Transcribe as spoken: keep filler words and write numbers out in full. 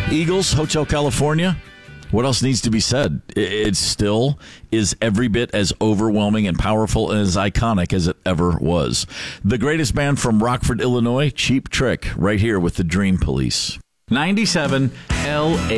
Eagles, Hotel California. What else needs to be said? It still is every bit as overwhelming and powerful and as iconic as it ever was. The greatest band from Rockford, Illinois, Cheap Trick, right here with the Dream Police. ninety-seven L A